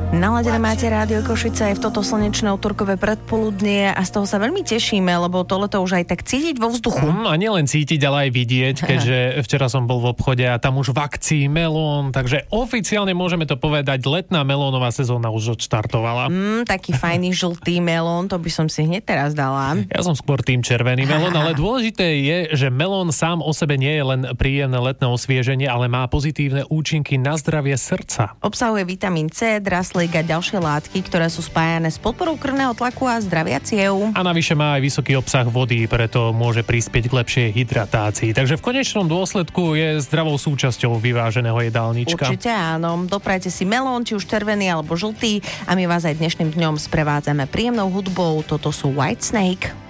Naladené máte Rádio Košice aj v toto slnečné utorkové predpoludnie a z toho sa veľmi tešíme, lebo to leto už aj tak cítiť vo vzduchu. A nielen cítiť, ale aj vidieť, keďže včera som bol v obchode a tam už v akcii melón, takže oficiálne môžeme to povedať, letná melónová sezóna už odštartovala. Taký fajný žltý melón, to by som si hneď teraz dala. Ja som skôr tým červený melón, ale dôležité je, že melón sám o sebe nie je len príjemné letné osvieženie, ale má pozitívne účinky na zdravie srdca. Obsahuje vitamín C, draslík a ďalšie látky, ktoré sú spájané s podporou krvného tlaku a zdravia ciev. A navyše má aj vysoký obsah vody, preto môže prispieť k lepšej hydratácii. Takže v konečnom dôsledku je zdravou súčasťou vyváženého jedálnička. Určite áno. Doprajte si melón, či už červený alebo žltý, a my vás aj dnešným dňom sprevádzame príjemnou hudbou. Toto sú Whitesnake.